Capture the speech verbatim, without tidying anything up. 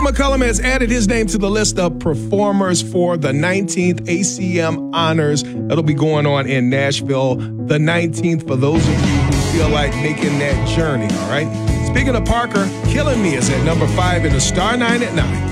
McCullum has added his name to the list of performers for the nineteenth A C M Honors. That'll be going on in Nashville the nineteenth for those of you who feel like making that journey, all right? Speaking of Parker, Killing Me is at number five in the Star nine at nine.